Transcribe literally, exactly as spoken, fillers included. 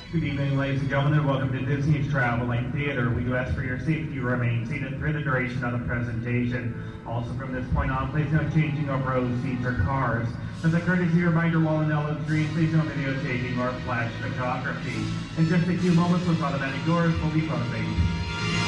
Good evening, ladies and gentlemen, and welcome to Disney's Traveling Theater. We do ask for your safety to remain seated through the duration of the presentation. Also, from this point on, please no changing of rows, seats, or cars. As a courtesy reminder, while in yellow screen, please no videotaping or flash photography. In just a few moments, those automatic doors will be closing.